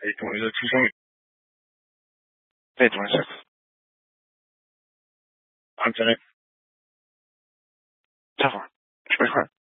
被动一个出生语，被动式。好，再来，待会儿，说一会儿。